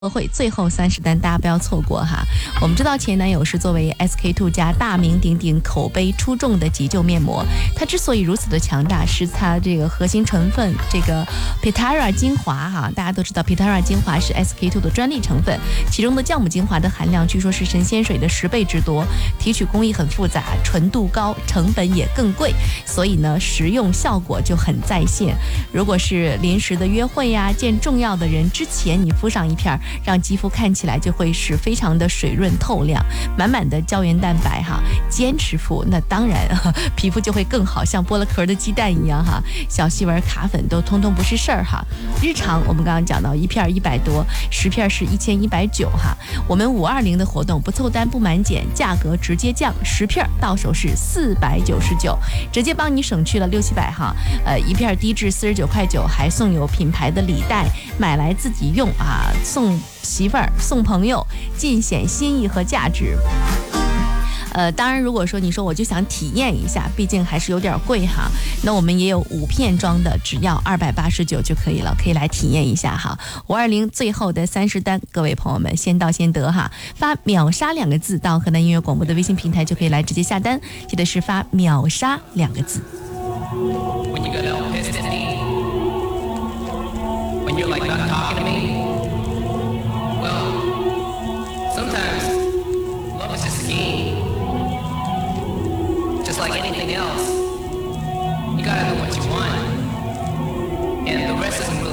会最后30单，大家不要错过哈。我们知道前男友是作为 SK-II 家大名鼎鼎、口碑出众的急救面膜，它之所以如此的强大，是它这个核心成分这个 Pitara 精华哈。大家都知道 Pitara 精华是 SK-II 的专利成分，其中的酵母精华的含量据说是神仙水的10倍之多，提取工艺很复杂，纯度高，成本也更贵，所以呢，实用效果就很在线。如果是临时的约会呀、见重要的人之前，你敷上一片，让肌肤看起来就会是非常的水润透亮，满满的胶原蛋白哈。坚持敷，那当然皮肤就会更好，像剥了壳的鸡蛋一样哈，小细纹、卡粉都通通不是事儿哈。日常我们刚刚讲到一片100多，10片是1190哈。我们520的活动不凑单不满减，价格直接降，10片到手是499，直接帮你省去了600-700哈。一片低至49.9块，还送有品牌的礼袋，买来自己用啊，送媳妇儿、送朋友，尽显心意和价值。当然，如果说你说我就想体验一下，毕竟还是有点贵哈，那我们也有5片装的，只要289就可以了，可以来体验一下哈。520最后的30单，各位朋友们先到先得哈，发秒杀2个字到河南音乐广播的微信平台就可以来直接下单，记得是发秒杀2个字。When you get all pissed at me, when you're like not talking to me, well, sometimes love is just a game. Just like anything else, you gotta know what you want, and the rest is